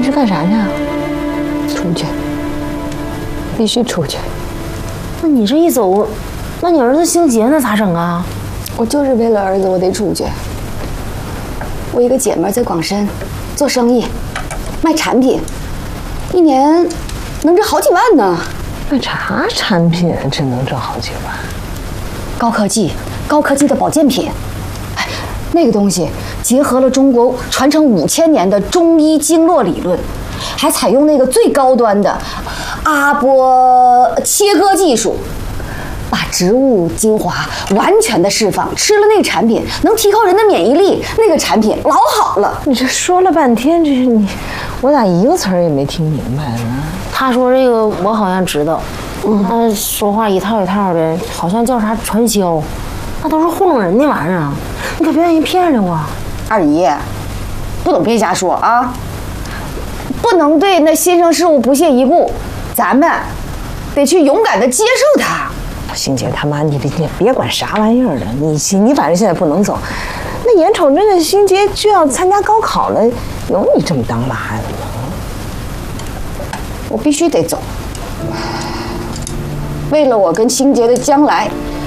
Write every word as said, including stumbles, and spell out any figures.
你是干啥去？出去，必须出去。 那你这一走，那你儿子兴杰那咋整啊？ 我就是为了儿子，我得出去。我一个姐们在广深做生意，卖产品，一年能挣好几万呢。 卖啥产品真能挣好几万？ 高科技，高科技的保健品。哎，那个东西结合了中国传承五千年的中医经络理论，还采用那个最高端的阿波切割技术。把植物精华完全的释放，吃了那个产品能提高人的免疫力，那个产品老好了。 你这说了半天，这是你，我咋一个词儿也没听明白呢？ 他说这个我好像知道，他说话一套一套的，好像叫啥传销，那都是糊弄人的玩意儿啊！你可别让人骗了我。 二姨，不懂别瞎说啊，不能对那新生事物不屑一顾，咱们得去勇敢的接受它。 欣姐他妈，你你别管啥玩意儿了，你你反正现在不能走。那眼瞅着那欣杰就要参加高考了，有你这么当妈的吗？ 我必须得走，为了我跟欣杰的将来，